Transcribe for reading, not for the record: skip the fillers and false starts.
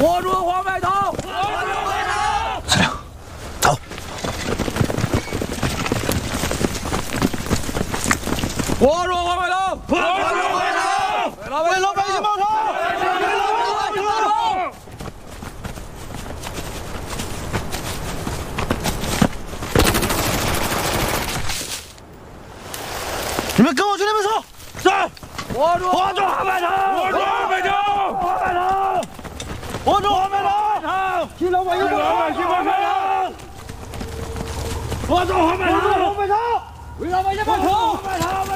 握住黄白头！ 司令，走。 握住黄白头！ 握住黄白头！ 为老百姓报仇！为老百姓报仇！ 你们跟我去那边说。 是。 握住黄白头！握住黄白头！黄白头！握住黄白头！ 替老百姓报仇！ 握住黄白头！ 握住黄白头！为老百姓报仇！ 黄白头！